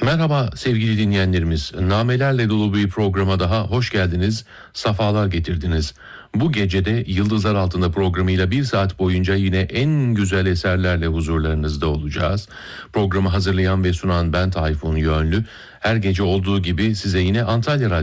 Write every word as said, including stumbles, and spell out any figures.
Merhaba sevgili dinleyenlerimiz. Namelerle dolu bir programa daha hoş geldiniz, safalar getirdiniz. Bu gecede Yıldızlar Altında programıyla bir saat boyunca yine en güzel eserlerle huzurlarınızda olacağız. Programı hazırlayan ve sunan ben Tayfun Yönlü. Her gece olduğu gibi size yine Antalya Radyo